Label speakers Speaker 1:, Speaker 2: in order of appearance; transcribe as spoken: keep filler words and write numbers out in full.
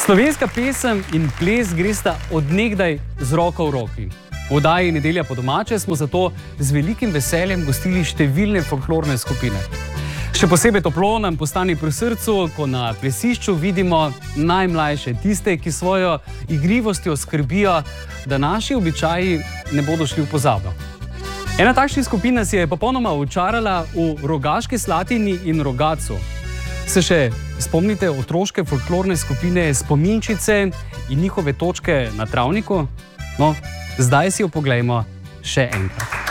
Speaker 1: Slovenska pesem in ples gresta od nekdaj z roko v roki. V oddaji Nedelja po domače smo zato z velikim veseljem gostili številne folklorne skupine. Še posebej toplo nam postane pri srcu, ko na plesišču vidimo najmlajše, tiste, ki svojo igrivostjo skrbijo, da naši običaji ne bodo šli v pozabo. Ena takšnih skupin nas je popolnoma očarala v Rogaški Slatini in Rogatcu. Se še spomnite otroške folklorne skupine Spominčice in njihove točke na travniku? No, zdaj si jo poglejmo še enkrat.